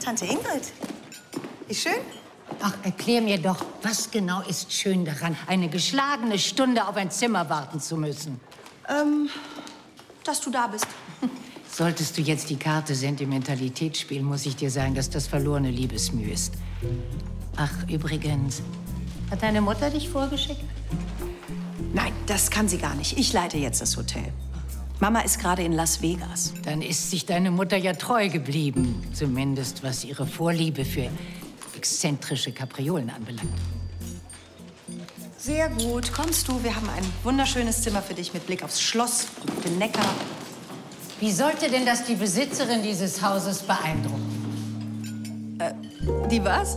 Tante Ingrid. Wie schön. Ach, erklär mir doch, was genau ist schön daran, eine geschlagene Stunde auf ein Zimmer warten zu müssen? Dass du da bist. Solltest du jetzt die Karte Sentimentalität spielen, muss ich dir sagen, dass das verlorene Liebesmüh ist. Ach, übrigens, hat deine Mutter dich vorgeschickt? Nein, das kann sie gar nicht. Ich leite jetzt das Hotel. Mama ist gerade in Las Vegas. Dann ist sich deine Mutter ja treu geblieben. Zumindest was ihre Vorliebe für exzentrische Kapriolen anbelangt. Sehr gut. Kommst du? Wir haben ein wunderschönes Zimmer für dich mit Blick aufs Schloss und den Neckar. Wie sollte denn das die Besitzerin dieses Hauses beeindrucken? Die was?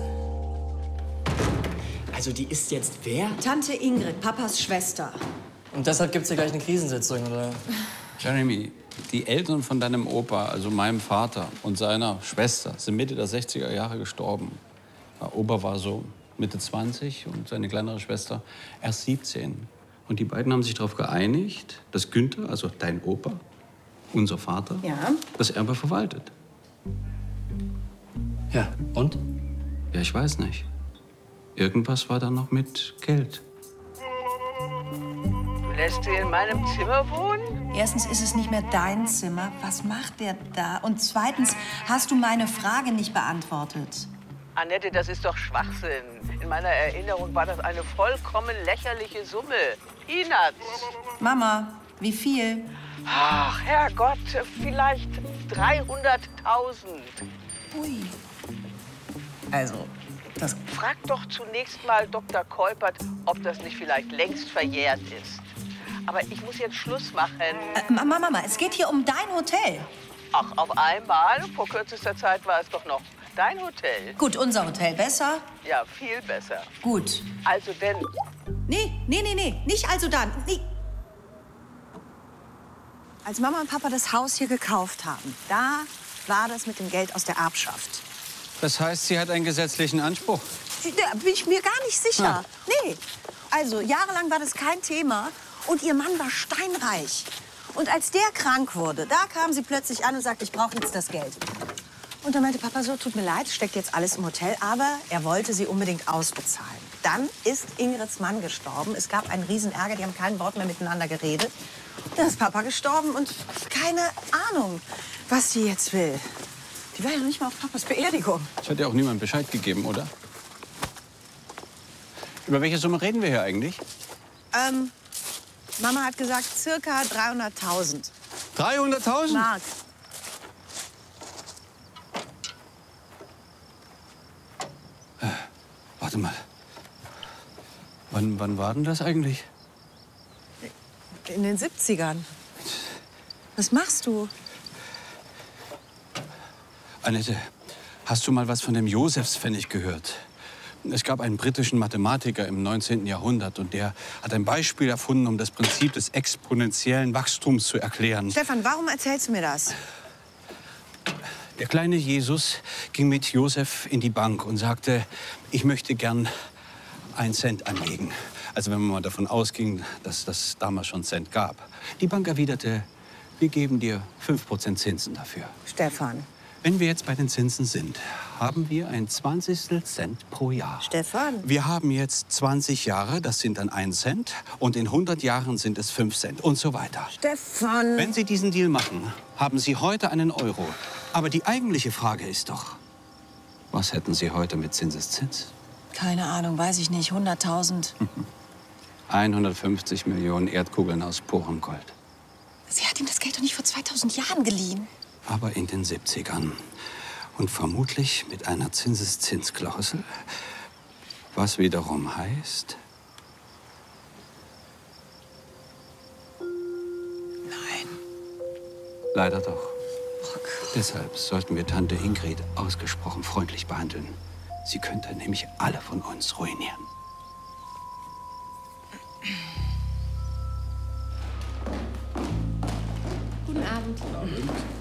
Also die ist jetzt wer? Tante Ingrid, Papas Schwester. Und deshalb gibt's hier gleich eine Krisensitzung, oder? Jeremy, die Eltern von deinem Opa, also meinem Vater und seiner Schwester, sind Mitte der 60er Jahre gestorben. Der Opa war so Mitte 20 und seine kleinere Schwester erst 17. Und die beiden haben sich darauf geeinigt, dass Günther, also dein Opa, unser Vater, Ja. das Erbe verwaltet. Ja, und? Ja, ich weiß nicht. Irgendwas war da noch mit Geld. Du lässt sie in meinem Zimmer wohnen? Erstens ist es nicht mehr dein Zimmer. Was macht der da? Und zweitens hast du meine Frage nicht beantwortet. Annette, das ist doch Schwachsinn. In meiner Erinnerung war das eine vollkommen lächerliche Summe. Peanuts. Mama, wie viel? Ach, Herrgott, vielleicht 300.000. Ui. Also, das... Frag doch zunächst mal Dr. Keupert, ob das nicht vielleicht längst verjährt ist. Aber ich muss jetzt Schluss machen. Mama, es geht hier um dein Hotel. Ach, auf einmal? Vor kürzester Zeit war es doch noch dein Hotel. Gut, unser Hotel besser? Ja, viel besser. Gut. Also denn... Nee, nicht also dann. Nee. Als Mama und Papa das Haus hier gekauft haben, da war das mit dem Geld aus der Erbschaft. Das heißt, sie hat einen gesetzlichen Anspruch. Da bin ich mir gar nicht sicher. Nee. Also, jahrelang war das kein Thema und ihr Mann war steinreich. Und als der krank wurde, da kam sie plötzlich an und sagte, ich brauche jetzt das Geld. Und dann meinte Papa so, tut mir leid, steckt jetzt alles im Hotel, aber er wollte sie unbedingt ausbezahlen. Dann ist Ingrids Mann gestorben. Es gab einen Riesenärger, die haben kein Wort mehr miteinander geredet. Dann ist Papa gestorben und keine Ahnung, was die jetzt will. Die war ja noch nicht mal auf Papas Beerdigung. Das hat ja auch niemand Bescheid gegeben, oder? Über welche Summe reden wir hier eigentlich? Mama hat gesagt, circa 300.000 300.000? Mark. Warte mal. Wann war denn das eigentlich? In den 70ern. Was machst du? Annette, hast du mal was von dem Josefspfennig gehört? Es gab einen britischen Mathematiker im 19. Jahrhundert und der hat ein Beispiel erfunden, um das Prinzip des exponentiellen Wachstums zu erklären. Stefan, warum erzählst du mir das? Der kleine Jesus ging mit Josef in die Bank und sagte, ich möchte gern 1 Cent anlegen. Also wenn man mal davon ausging, dass das damals schon Cent gab. Die Bank erwiderte, wir geben dir 5% Zinsen dafür. Stefan. Wenn wir jetzt bei den Zinsen sind, haben wir ein 20. Cent pro Jahr. Stefan. Wir haben jetzt 20 Jahre, das sind dann 1 Cent. Und in 100 Jahren sind es 5 Cent und so weiter. Stefan. Wenn Sie diesen Deal machen, haben Sie heute einen Euro. Aber die eigentliche Frage ist doch, was hätten Sie heute mit Zinseszins? Keine Ahnung, weiß ich nicht. 100.000. 150 Millionen Erdkugeln aus purem Gold. Sie hat ihm das Geld doch nicht vor 2000 Jahren geliehen. Aber in den 70ern. Und vermutlich mit einer Zinseszinsklausel. Was wiederum heißt... Nein. Leider doch. Oh Gott. Deshalb sollten wir Tante Ingrid ausgesprochen freundlich behandeln. Sie könnte nämlich alle von uns ruinieren. Guten Abend.